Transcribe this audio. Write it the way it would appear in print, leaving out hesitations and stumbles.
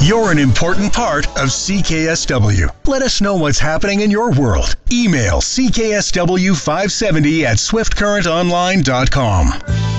You're an important part of CKSW. Let us know what's happening in your world. Email CKSW570 at swiftcurrentonline.com.